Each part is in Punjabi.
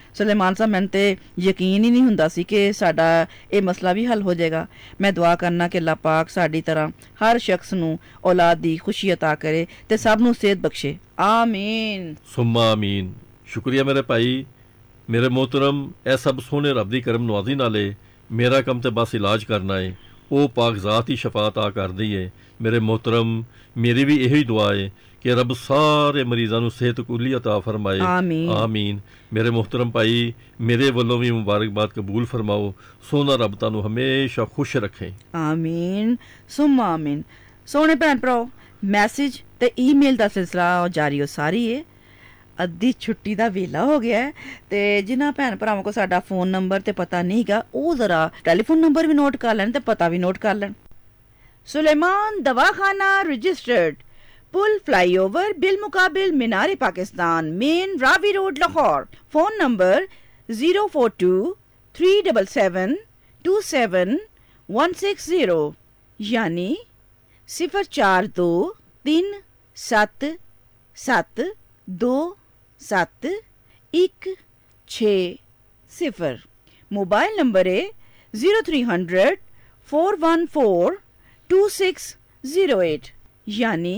ਸੁਲੇਮਾਨ ਸਾਹਿਬ ਮੈਨੂੰ ਤੇ ਯਕੀਨ ਹੀ ਨਹੀਂ ਹੁੰਦਾ ਸੀ ਕਿ ਸਾਡਾ ਇਹ ਮਸਲਾ ਵੀ ਹੱਲ ਹੋ ਜਾਏਗਾ। ਮੈਂ ਦੁਆ ਕਰਨਾ ਕਿ ਅੱਲਾਹ ਪਾਕ ਸਾਡੀ ਤਰ੍ਹਾਂ ਹਰ ਸ਼ਖਸ ਨੂੰ ਔਲਾਦ ਦੀ ਖੁਸ਼ੀ ਅਤਾ ਕਰੇ ਤੇ ਸਭ ਨੂੰ ਸਿਹਤ ਬਖਸ਼ੇ। ਆਮੀਨ ਸੁੰਮਾ ਆਮੀਨ। ਸ਼ੁਕਰੀਆ ਮੇਰੇ ਭਾਈ। ਮੇਰੇ मोहतरम, ਇਹ ਸਭ ਸੋਹਣੇ ਰੱਬ ਦੀ ਕਰਮ ਨਵਾਜ਼ੀ ਨਾਲੇ ਮੇਰਾ ਕੰਮ ਤੇ ਬਸ ਇਲਾਜ ਕਰਨਾ ਹੈ। ਉਹ ਪਾਕ ਜ਼ਾਤ ਹੀ ਸ਼ਫਾਤ ਆ ਕਰਦੀ ਹੈ। ਮੇਰੇ मोहतरम, ਮੇਰੀ ਵੀ ਇਹੀ ਦੁਆ ਹੈ ਕਿ ਰੱਬ ਸਾਰੇ ਮਰੀਜ਼ਾਂ ਨੂੰ ਸਿਹਤ ਕੁੱਲੀ ਅਤਾ ਫਰਮਾਏ। ਆਮੀਨ। ਮੇਰੇ मोहतरम ਭਾਈ, ਮੇਰੇ ਵੱਲੋਂ ਵੀ ਮੁਬਾਰਕਬਾਦ ਕਬੂਲ ਫਰਮਾਓ। ਸੋਹਣਾ ਰੱਬ ਤੁਹਾਨੂੰ ਹਮੇਸ਼ਾ ਖੁਸ਼ ਰੱਖੇ। ਆਮੀਨ ਸੁੰਮਾ ਆਮੀਨ। ਸੋਹਣੇ ਭੈਣ ਭਰਾਓ, ਮੈਸੇਜ ਤੇ ਈਮੇਲ ਦਾ ਸਿਲਸਿਲਾ ਜਾਰੀ ਸਾਰੀ ਹੈ। ਅੱਧੀ ਛੁੱਟੀ ਦਾ ਵੇਲਾ ਹੋ ਗਿਆ ਹੈ ਤੇ ਜਿਨ੍ਹਾਂ ਭੈਣ ਭਰਾਵਾਂ ਕੋਲ ਸਾਡਾ ਫੋਨ ਨੰਬਰ ਤੇ ਪਤਾ ਨਹੀਂ ਗਾ, ਉਹ ਜ਼ਰਾ ਟੈਲੀਫੋਨ ਨੰਬਰ ਵੀ ਨੋਟ ਕਰ ਲੈਣ ਤੇ ਪਤਾ ਵੀ ਨੋਟ ਕਰ ਲੈਣ। ਸੁਲੇਮਾਨ दवाखाना रजिस्टर्ड, पुल फ्लाईओवर बिल मुकाबिल मीनार Pakistan, main Ravi road, Lahore. Phone number 04237727160 यानी 042337721760। मोबाइल नंबर है 0300 4142608 यानी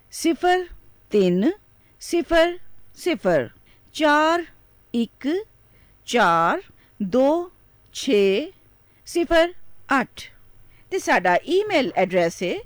030041422608 ਤੇ ਸਾਡਾ ਈਮੇਲ ਐਡਰੈਸ ਹੈ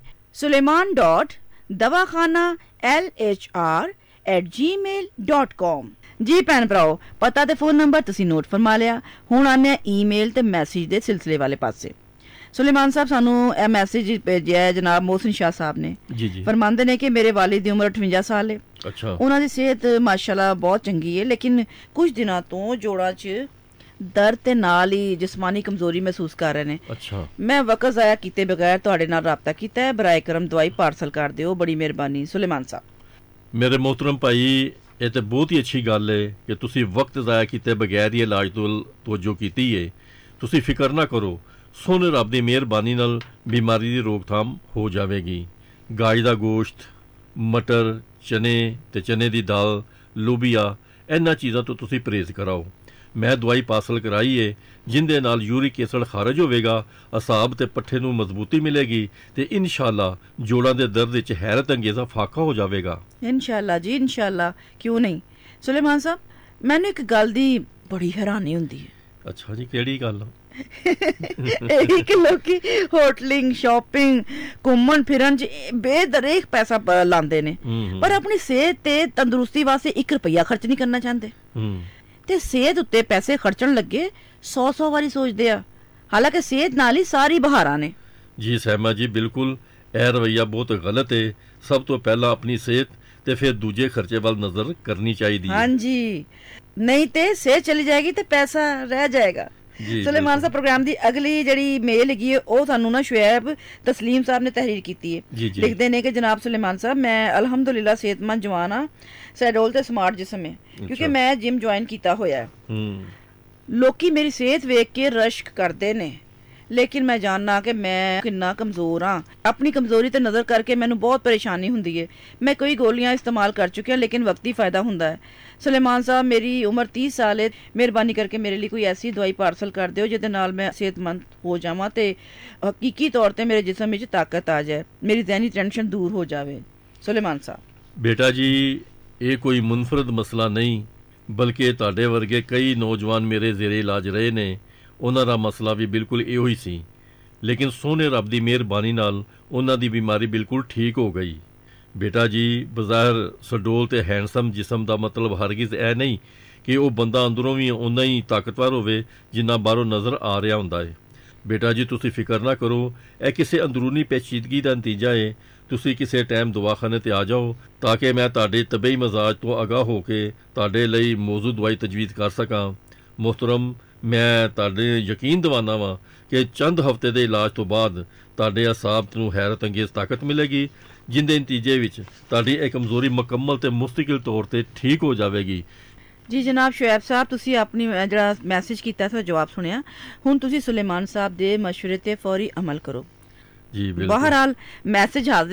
suleiman.dawakhana@gmail.com। ਜੀ ਭੈਣ ਭਰਾਓ, ਪਤਾ ਤੇ ਫੋਨ ਨੰਬਰ ਤੁਸੀਂ ਨੋਟ ਫਰਮਾ ਲਿਆ। ਹੁਣ ਆਨੇ ਆ ਈਮੇਲ ਤੇ ਮੈਸੇਜ ਦੇ ਸਿਲਸਿਲੇ ਵਾਲੇ ਪਾਸੇ। ਸੁਲੇਮਾਨ ਸਾਹਿਬ, ਸਾਨੂੰ ਇਹ ਮੈਸੇਜ ਭੇਜਿਆ ਜਨਾਬ ਮੋਹਸਿਨ ਸ਼ਾਹ ਸਾਹਿਬ ਨੇ। ਫਰਮਾਉਂਦੇ ਨੇ ਕਿ ਮੇਰੇ ਵਾਲਿਦ ਦੀ ਉਮਰ 58 ਸਾਲ ਹੈ। ਉਹਨਾਂ ਦੀ ਸਿਹਤ ਮਾਸ਼ਾਅੱਲਾ ਬਹੁਤ ਚੰਗੀ ਹੈ, ਲੇਕਿਨ ਕੁਝ ਦਿਨਾਂ ਤੋਂ ਜੋੜਾਂ 'ਚ ਦਰਦ ਤੇ ਨਾਲ ਹੀ ਜਿਸਮਾਨੀ ਕਮਜ਼ੋਰੀ ਮਹਿਸੂਸ ਕਰ ਰਹੇ ਨੇ। ਮੈਂ ਵਕਤ ਜ਼ਾਇਆ ਕੀਤੇ ਬਗੈਰ ਤੁਹਾਡੇ ਨਾਲ ਰਾਬਤਾ ਕੀਤਾ ਹੈ। ਬਰਾਏ ਕਰਮ ਦਵਾਈ ਪਾਰਸਲ ਕਰ ਦਿਓ, ਬੜੀ ਮਿਹਰਬਾਨੀ। ਸੁਲੇਮਾਨ ਸਾਹਿਬ। ਮੇਰੇ मोहतरम ਭਾਈ, ਇਹ ਤਾਂ ਬਹੁਤ ਹੀ ਅੱਛੀ ਗੱਲ ਹੈ ਕਿ ਤੁਸੀਂ ਵਕਤ ਜ਼ਾਇਆ ਕੀਤੇ ਬਗੈਰ ਹੀ ਇਲਾਜ ਤੋਂ ਤਵੱਜੋ ਕੀਤੀ ਹੈ। ਤੁਸੀਂ ਫਿਕਰ ਨਾ ਕਰੋ, ਸੋਹਣੇ ਰੱਬ ਦੀ ਮਿਹਰਬਾਨੀ ਨਾਲ ਬਿਮਾਰੀ ਦੀ ਰੋਕਥਾਮ ਹੋ ਜਾਵੇਗੀ। ਗਾय ਦਾ ਗੋਸ਼ਤ, ਮਟਰ, ਚਨੇ ਤੇ ਚਨੇ ਦੀ ਦਾਲ, ਲੋਬੀਆ, ਇਹਨਾਂ ਚੀਜ਼ਾਂ ਤੋਂ ਤੁਸੀਂ ਪਰਹੇਜ਼ ਕਰਾਓ। ਮੈਂ ਦਵਾਈ ਪਾਰਸਲ ਕਰਾਈ ਹੈ ਜਿੰਦੇ ਨਾਲ ਯੂਰਿਕ ਐਸਿਡ ਖਾਰਜ ਹੋਵੇਗਾ, ਅਸਾਬ ਤੇ ਪੱਠੇ ਨੂੰ ਮਜ਼ਬੂਤੀ ਮਿਲੇਗੀ ਤੇ ਇਨਸ਼ਾਅੱਲਾ ਜੋੜਾਂ ਦੇ ਦਰਦ ਵਿੱਚ ਹੈਰਤ ਅੰਗੇਜ਼ਾ ਫਾਕਾ ਹੋ ਜਾਵੇਗਾ। ਇਨਸ਼ਾਅੱਲਾ ਜੀ, ਇਨਸ਼ਾਅੱਲਾ, ਕਿਉਂ ਨਹੀਂ। ਸੁਲੇਮਾਨ ਸਾਹਿਬ, ਮੈਨੂੰ ਇੱਕ ਗੱਲ ਦੀ ਬੜੀ ਹੈਰਾਨੀ ਹੁੰਦੀ ਹੈ। ਅੱਛਾ ਜੀ, ਕਿਹੜੀ ਗੱਲ? ਇਹੀ ਕਿ ਲੋਕੀ ਹੋਟਲਿੰਗ, ਸ਼ਾਪਿੰਗ, ਘੁੰਮਣ ਫਿਰਨ 'ਚ ਬੇਦਰੇਕ ਪੈਸਾ ਲਾਉਂਦੇ ਨੇ, ਪਰ ਆਪਣੀ ਸਿਹਤ ਤੇ ਤੰਦਰੁਸਤੀ ਵਾਸਤੇ 1 ਰੁਪਈਆ ਖਰਚ ਨਹੀਂ ਕਰਨਾ ਚਾਹੁੰਦੇ ਤੇ ਸਿਹਤ ਉੱਤੇ ਪੈਸੇ ਖਰਚਣ ਲੱਗੇ 100 ਵਾਰੀ ਸੋਚਦੇ ਆ, ਹਾਲਾਂਕਿ ਸਿਹਤ ਨਾਲ ਹੀ ਸਾਰੀ ਬਹਾਰਾਂ ਨੇ। ਜੀ ਸਹਿਮਾ ਜੀ, ਬਿਲਕੁਲ ਇਹ ਰਵੱਈਆ ਬਹੁਤ ਗਲਤ ਹੈ। ਸਭ ਤੋਂ ਪਹਿਲਾਂ ਆਪਣੀ ਸਿਹਤ ਤੇ ਫਿਰ ਦੂਜੇ ਖਰਚੇ ਵੱਲ ਨਜ਼ਰ ਕਰਨੀ ਚਾਹੀਦੀ ਹੈ। ਹਾਂਜੀ, ਨਹੀਂ ਤੇ ਸਿਹਤ ਚਲੀ ਜਾਏਗੀ ਤੇ ਪੈਸਾ ਰਹਿ ਜਾਏਗਾ। ਸੁਲੇਮਾਨ ਸਾਹਿਬ, ਪ੍ਰੋਗਰਾਮ ਦੀ ਅਗਲੀ ਜਿਹੜੀ ਮੇਲ ਹੈਗੀ ਹੈ ਉਹ ਸਾਨੂੰ ਨਾ ਸ਼ੁਐਬ ਤਸਲੀਮ ਸਾਹਿਬ ਨੇ ਤਹਿਰੀਰ ਕੀਤੀ ਹੈ। ਲਿਖਦੇ ਨੇ ਕਿ ਜਨਾਬ ਸੁਲੇਮਾਨ ਸਾਹਿਬ, ਮੈਂ ਅਲਹਮਦੁਲਿਲਾ ਸਿਹਤਮੰਦ ਜਵਾਨ ਹਾਂ। ਸੈਡੋਲ ਤੇ ਸਮਾਰਟ ਜਿਸਮ ਹੈ ਕਿਉਂਕਿ ਮੈਂ ਜਿਮ ਜੁਆਇਨ ਕੀਤਾ ਹੋਇਆ। ਲੋਕੀ ਮੇਰੀ ਸਿਹਤ ਵੇਖ ਕੇ ਰਸ਼ਕ ਕਰਦੇ ਨੇ, ਲੇਕਿਨ ਮੈਂ ਜਾਣਨਾ ਕਿ ਮੈਂ ਕਿੰਨਾ ਕਮਜ਼ੋਰ ਹਾਂ। ਆਪਣੀ ਕਮਜ਼ੋਰੀ ਤੇ ਨਜ਼ਰ ਕਰਕੇ ਮੈਨੂੰ ਬਹੁਤ ਪਰੇਸ਼ਾਨੀ ਹੁੰਦੀ ਹੈ। ਮੈਂ ਕਈ ਗੋਲੀਆਂ ਇਸਤੇਮਾਲ ਕਰ ਚੁੱਕਿਆ, ਲੇਕਿਨ ਵਕਤੀ ਫਾਇਦਾ ਹੁੰਦਾ ਹੈ। ਸੁਲੇਮਾਨ ਸਾਹਿਬ, ਮੇਰੀ ਉਮਰ 30 ਸਾਲ ਹੈ। ਮਿਹਰਬਾਨੀ ਕਰਕੇ ਮੇਰੇ ਲਈ ਕੋਈ ਐਸੀ ਦਵਾਈ ਪਾਰਸਲ ਕਰ ਦਿਓ ਜਿਹਦੇ ਨਾਲ ਮੈਂ ਸਿਹਤਮੰਦ ਹੋ ਜਾਵਾਂ ਤੇ ਹਕੀਕੀ ਤੌਰ ਤੇ ਮੇਰੇ ਜਿਸਮ ਵਿੱਚ ਤਾਕਤ ਆ ਜਾਏ, ਮੇਰੀ ਜ਼ਹਿਨੀ ਟੈਨਸ਼ਨ ਦੂਰ ਹੋ ਜਾਵੇ। ਸੁਲੇਮਾਨ ਸਾਹਿਬ। ਬੇਟਾ ਜੀ, ਇਹ ਕੋਈ ਮੁਨਫਰਦ ਮਸਲਾ ਨਹੀਂ, ਬਲਕਿ ਤੁਹਾਡੇ ਵਰਗੇ ਕਈ ਨੌਜਵਾਨ ਮੇਰੇ ਜ਼ੇਰੇ ਇਲਾਜ ਰਹੇ ਨੇ। ਉਹਨਾਂ ਦਾ ਮਸਲਾ ਵੀ ਬਿਲਕੁਲ ਇਹੋ ਹੀ ਸੀ, ਲੇਕਿਨ ਸੋਹਣੇ ਰੱਬ ਦੀ ਮਿਹਰਬਾਨੀ ਨਾਲ ਉਹਨਾਂ ਦੀ ਬਿਮਾਰੀ ਬਿਲਕੁਲ ਠੀਕ ਹੋ ਗਈ। ਬੇਟਾ ਜੀ, ਬਜ਼ਾਹਿਰ ਸਡੋਲ ਤੇ ਹੈਂਡਸਮ ਜਿਸਮ ਦਾ ਮਤਲਬ ਹਰਗਿਜ਼ ਇਹ ਨਹੀਂ ਕਿ ਉਹ ਬੰਦਾ ਅੰਦਰੋਂ ਵੀ ਓਨਾ ਹੀ ਤਾਕਤਵਰ ਹੋਵੇ ਜਿੰਨਾ ਬਾਹਰੋਂ ਨਜ਼ਰ ਆ ਰਿਹਾ ਹੁੰਦਾ ਹੈ। ਬੇਟਾ ਜੀ, ਤੁਸੀਂ ਫਿਕਰ ਨਾ ਕਰੋ, ਇਹ ਕਿਸੇ ਅੰਦਰੂਨੀ ਪੇਚੀਦਗੀ ਦਾ ਨਤੀਜਾ ਹੈ। ਤੁਸੀਂ ਕਿਸੇ ਟਾਈਮ ਦਵਾਖਾਨੇ ਤੇ ਆ ਜਾਓ ਤਾਂ ਕਿ ਮੈਂ ਤੁਹਾਡੇ ਤਬਈ ਮਜ਼ਾਜ ਤੋਂ ਆਗਾਹ ਹੋ ਕੇ ਤੁਹਾਡੇ ਲਈ ਮੌਜੂ ਦਵਾਈ ਤਜਵੀਜ਼ ਕਰ ਸਕਾਂ। ਮੁਹਤਰਮ, ਮੈਂ ਤੁਹਾਡੇ ਯਕੀਨ ਦਿਵਾਨਾ ਵਾਂ ਕਿ ਚੰਦ ਹਫ਼ਤੇ ਦੇ ਇਲਾਜ ਤੋਂ ਬਾਅਦ ਤੁਹਾਡੇ ਅਸਾਬ ਨੂੰ ਹੈਰਤ ਅੰਗੇਜ਼ ਤਾਕਤ ਮਿਲੇਗੀ, ਜਿੰਦੇ ਨਤੀਜੇ ਵਿੱਚ ਤੁਹਾਡੀ ਇਹ ਕਮਜ਼ੋਰੀ ਮੁਕੰਮਲ ਤੇ ਮੁਸਤਕਿਲ ਤੌਰ ਤੇ ਠੀਕ ਹੋ ਜਾਵੇਗੀ। ਜੀ ਜਨਾਬ ਸ਼ੁਐਬ ਸਾਹਿਬ, ਤੁਸੀਂ ਆਪਣੀ ਜਿਹੜਾ ਮੈਸੇਜ ਕੀਤਾ ਸੀ ਜਵਾਬ ਸੁਣਿਆ। ਹੁਣ ਤੁਸੀਂ ਸੁਲੇਮਾਨ ਸਾਹਿਬ ਦੇ ਮਸ਼ਵਰੇ ਤੇ ਫੌਰੀ ਅਮਲ ਕਰੋ। ਜੀ ਬਿਲਕੁਲ। ਬਹਰਹਾਲ ਮੈਸੇਜ ਹਾਜ਼ਰ ਹੈ,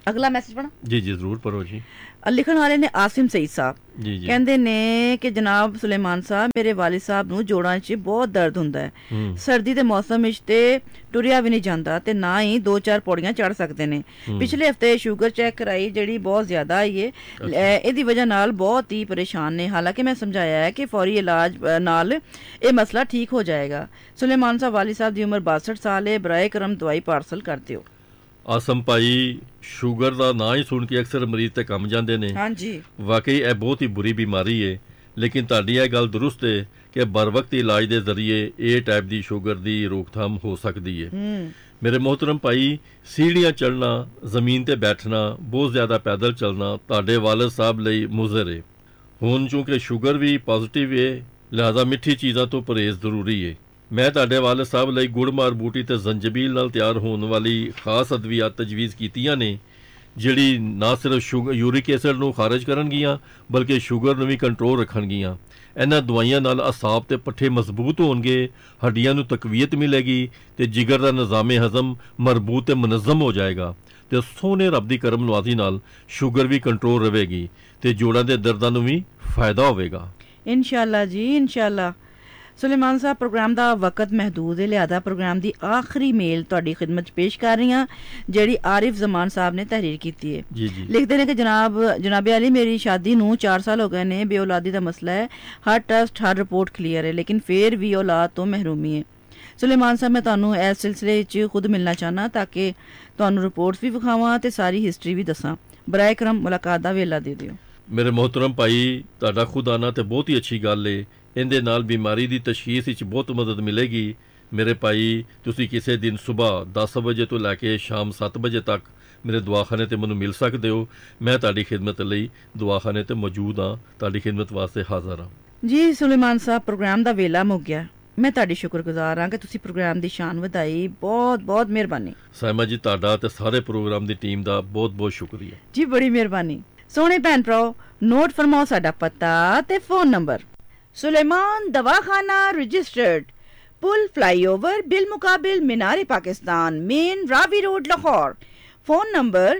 ਅਗਲਾ ਮੈਸੇਜ ਪੜ੍ਹਾਂ? ਜੀ ਜ਼ਰੂਰ ਪੜ੍ਹੋ ਜੀ। ਲਿਖਣ ਵਾਲੇ ਨੇ ਆਸਿਮ ਸਈਦ ਸਾਹਿਬ। ਜੀ ਕਹਿੰਦੇ ਨੇ ਕਿ ਜਨਾਬ ਸੁਲੇਮਾਨ ਸਾਹਿਬ, ਮੇਰੇ ਵਾਲਿਦ ਸਾਹਿਬ ਨੂੰ ਜੋੜਾਂ 'ਚ ਬਹੁਤ ਦਰਦ ਹੁੰਦਾ ਹੈ। ਸਰਦੀ ਦੇ ਮੌਸਮ ਵਿੱਚ ਤੇ ਟੁਰਿਆ ਵੀ ਨਹੀਂ ਜਾਂਦਾ ਤੇ ਨਾ ਹੀ 2-4 ਪੌੜੀਆਂ ਚੜ੍ਹ ਸਕਦੇ ਨੇ। ਪਿਛਲੇ ਹਫਤੇ ਸ਼ੂਗਰ ਚੈੱਕ ਕਰਾਈ, ਜਿਹੜੀ ਬਹੁਤ ਜ਼ਿਆਦਾ ਆਈ ਹੈ। ਇਹਦੀ ਵਜ੍ਹਾ ਨਾਲ ਬਹੁਤ ਹੀ ਪਰੇਸ਼ਾਨ ਨੇ। ਹਾਲਾਂਕਿ ਮੈਂ ਸਮਝਾਇਆ ਹੈ ਕਿ ਫੌਰੀ ਇਲਾਜ ਨਾਲ ਇਹ ਮਸਲਾ ਠੀਕ ਹੋ ਜਾਏਗਾ। ਸੁਲੇਮਾਨ ਸਾਹਿਬ, ਵਾਲਿਦ ਸਾਹਿਬ ਦੀ ਉਮਰ 62 ਸਾਲ ਹੈ। ਬਰਾਏ ਕਰਮ ਦਵਾਈ ਪਾਰਸਲ ਕਰ ਦਿਓ। ਆਸਮ ਭਾਈ, ਸ਼ੂਗਰ ਦਾ ਨਾਂ ਹੀ ਸੁਣ ਕੇ ਅਕਸਰ ਮਰੀਜ਼ ਤੇ ਕੰਬ ਜਾਂਦੇ ਨੇ। ਹਾਂਜੀ, ਵਾਕਈ ਇਹ ਬਹੁਤ ਹੀ ਬੁਰੀ ਬਿਮਾਰੀ ਹੈ, ਲੇਕਿਨ ਤੁਹਾਡੀ ਇਹ ਗੱਲ ਦਰੁਸਤ ਹੈ ਕਿ ਬਰ ਵਕਤ ਇਲਾਜ ਦੇ ਜ਼ਰੀਏ ਇਹ ਟਾਈਪ ਦੀ ਸ਼ੂਗਰ ਦੀ ਰੋਕਥਾਮ ਹੋ ਸਕਦੀ ਹੈ। ਮੇਰੇ ਮੁਹਤਰਮ ਭਾਈ, ਸੀੜੀਆਂ ਚੜ੍ਹਨਾ, ਜ਼ਮੀਨ ਤੇ ਬੈਠਣਾ, ਬਹੁਤ ਜ਼ਿਆਦਾ ਪੈਦਲ ਚੱਲਣਾ ਤੁਹਾਡੇ ਵਾਲਿਦ ਸਾਹਿਬ ਲਈ ਮੁਜ਼ਰ ਹੈ। ਹੁਣ ਚੂੰਕਿ ਸ਼ੂਗਰ ਵੀ ਪੋਜ਼ਿਟਿਵ ਹੈ, ਲਿਹਾਜ਼ਾ ਮਿੱਠੀ ਚੀਜ਼ਾਂ ਤੋਂ ਪਰਹੇਜ਼ ਜ਼ਰੂਰੀ ਹੈ। ਮੈਂ ਤੁਹਾਡੇ ਵਾਲਿਦ ਸਾਹਿਬ ਲਈ ਗੁੜਮਾਰ ਬੂਟੀ ਤੇ ਜ਼ੰਜਬੀਲ ਨਾਲ ਤਿਆਰ ਹੋਣ ਵਾਲੀ ਖਾਸ ਅਦਵੀਆਤ ਤਜਵੀਜ਼ ਕੀਤੀਆਂ ਨੇ, ਜਿਹੜੀ ਨਾ ਸਿਰਫ ਯੂਰਿਕ ਐਸਿਡ ਨੂੰ ਖਾਰਜ ਕਰਨਗੀਆਂ ਬਲਕਿ ਸ਼ੂਗਰ ਨੂੰ ਵੀ ਕੰਟਰੋਲ ਰੱਖਣਗੀਆਂ। ਇਹਨਾਂ ਦਵਾਈਆਂ ਨਾਲ ਅਸਾਬ ਤੇ ਪੱਠੇ ਮਜ਼ਬੂਤ ਹੋਣਗੇ, ਹੱਡੀਆਂ ਨੂੰ ਤਕਵੀਅਤ ਮਿਲੇਗੀ ਤੇ ਜਿਗਰ ਦਾ ਨਿਜ਼ਾਮੇ ਹਜ਼ਮ ਮਰਬੂਤ ਤੇ ਮੁਨਜ਼ਮ ਹੋ ਜਾਏਗਾ ਤੇ ਸੋਹਣੇ ਰੱਬ ਦੀ ਕਰਮ ਨਵਾਜ਼ੀ ਨਾਲ ਸ਼ੂਗਰ ਵੀ ਕੰਟਰੋਲ ਰਹੇਗੀ ਤੇ ਜੋੜਾਂ ਦੇ ਦਰਦਾਂ ਨੂੰ ਵੀ ਫਾਇਦਾ ਹੋਵੇਗਾ। ਇਨਸ਼ਾਅੱਲਾ ਜੀ, ਇਨਸ਼ਾਅੱਲਾ। ਸੁਲੇਮਾਨ ਸਾਹਿਬ, ਪ੍ਰੋਗਰਾਮ ਦਾ ਵਕਤ ਮਹਿਦੂਦ ਹੈ, ਲਿਹਾਜ਼ਾ ਪ੍ਰੋਗਰਾਮ ਦੀ ਆਖਰੀ ਮੇਲ ਤੁਹਾਡੀ ਖਿਦਮਤ 'ਚ ਪੇਸ਼ ਕਰ ਰਹੀ ਹਾਂ, ਜਿਹੜੀ ਆਰਿਫ ਜ਼ਮਾਨ ਸਾਹਿਬ ਨੇ ਤਹਿਰੀਰ ਕੀਤੀ ਹੈ। ਲਿਖਦੇ ਨੇ ਕਿ ਜਨਾਬ ਅਲੀ, ਮੇਰੀ ਸ਼ਾਦੀ ਨੂੰ 4 ਸਾਲ ਹੋ ਗਏ ਨੇ। ਬੇਔਲਾਦੀ ਦਾ ਮਸਲਾ ਹੈ। ਹਰ ਟੈਸਟ, ਹਰ ਰਿਪੋਰਟ ਕਲੀਅਰ ਹੈ, ਲੇਕਿਨ ਫਿਰ ਵੀ ਔਲਾਦ ਤੋਂ ਮਹਿਰੂਮੀ ਹੈ। ਸੁਲੇਮਾਨ ਸਾਹਿਬ, ਮੈਂ ਤੁਹਾਨੂੰ ਇਸ ਸਿਲਸਿਲੇ 'ਚ ਖੁਦ ਮਿਲਣਾ ਚਾਹਨਾ ਤਾਂ ਕਿ ਤੁਹਾਨੂੰ ਰਿਪੋਰਟਸ ਵੀ ਵਿਖਾਵਾਂ ਤੇ ਸਾਰੀ ਹਿਸਟਰੀ ਵੀ ਦੱਸਾਂ। ਬਰਾਏ ਕਰਮ ਮੁਲਾਕਾਤ ਦਾ ਵੇਲਾ ਦੇ ਦਿਓ। ਮੇਰੇ ਮੁਹਤਰਮ ਭਾਈ, ਤੁਹਾਡਾ ਖੁਦ ਆਣਾ ਤੇ ਬਹੁਤ ਹੀ ਅੱਛੀ ਗੱਲ ਏ। ਇਹਦੇ ਨਾਲ ਬਿਮਾਰੀ ਦੀ ਤਸ਼ਖੀਸ ਵਿੱਚ ਬਹੁਤ ਮਦਦ ਮਿਲੇਗੀ। ਮੇਰੇ ਭਾਈ, ਤੁਸੀਂ ਕਿਸੇ ਦਿਨ ਸਵੇਰ 10 ਵਜੇ ਤੋਂ ਲੈ ਕੇ ਸ਼ਾਮ 7 ਵਜੇ ਤੱਕ ਮੇਰੇ ਦਵਾਖਾਨੇ ਤੇ ਮੈਨੂੰ ਮਿਲ ਸਕਦੇ ਹੋ। ਮੈਂ ਤੁਹਾਡੀ ਖਿਦਮਤ ਲਈ ਦਵਾਖਾਨੇ ਤੇ ਮੌਜੂਦ ਹਾਂ, ਤੁਹਾਡੀ ਖਿਦਮਤ ਵਾਸਤੇ ਹਾਜ਼ਰ ਹਾਂ। ਜੀ ਸੁਲੇਮਾਨ ਸਾਹਿਬ, ਪ੍ਰੋਗਰਾਮ ਦਾ ਵੇਲਾ ਮੁੱਕ ਗਿਆ। ਮੈਂ ਤੁਹਾਡੀ ਸ਼ੁਕਰਗੁਜ਼ਾਰ ਹਾਂ ਕਿ ਤੁਸੀਂ ਪ੍ਰੋਗਰਾਮ ਦੀ ਸ਼ਾਨ ਵਧਾਈ। ਬਹੁਤ ਬਹੁਤ ਮਿਹਰਬਾਨੀ। ਸਾਇਮਾ ਜੀ, ਤੁਹਾਡਾ ਤੇ ਸਾਰੇ ਪ੍ਰੋਗਰਾਮ ਦੀ ਟੀਮ ਦਾ ਬਹੁਤ ਬਹੁਤ ਸ਼ੁਕਰੀਆ ਜੀ। ਬੜੀ ਮਿਹਰਬਾਨੀ। ਸੋਹਣੇ ਭੈਣ ਭਰਾਓ, ਨੋਟ ਫਰਮਾਓ ਸਾਡਾ ਪਤਾ ਤੇ ਫੋਨ ਨੰਬਰ। सुलेमान दवाखाना रजिस्टर्ड, पुल फ्लाईओवर बिल मुकाबिल मीनार Pakistan, main Ravi road, Lahore. Phone number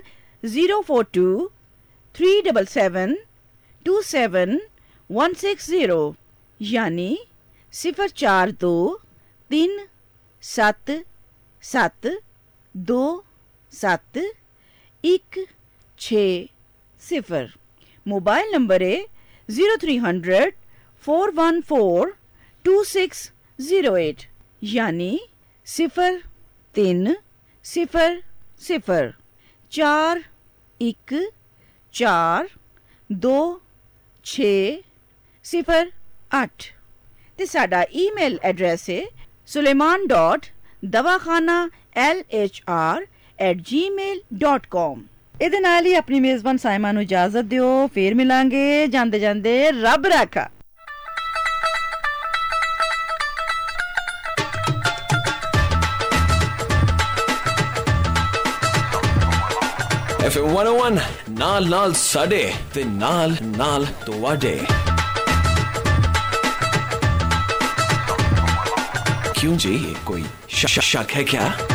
042-377-27160 यानी 042-377-27160। मोबाइल नंबर है 0300-414-2608 यानी 0300-414-2608 ਤੇ ਸਾਡਾ ਈਮੇਲ ਐਡਰੈਸ ਹੈ suleiman.dawakhana@gmail.com। ਇਹਦੇ ਨਾਲ ਹੀ ਆਪਣੀ ਮੇਜ਼ਬਾਨ ਸਾਇਮਾ ਨੂੰ ਇਜਾਜ਼ਤ ਦਿਓ। ਫੇਰ ਮਿਲਾਂਗੇ। ਜਾਂਦੇ ਜਾਂਦੇ ਰੱਬ ਰਾਖਾ। FM 101 ਨਾਲ ਨਾਲ ਸਾਡੇ ਤੇ ਨਾਲ ਨਾਲ ਤੁਹਾਡੇ। क्यों जी, कोई शक है क्या?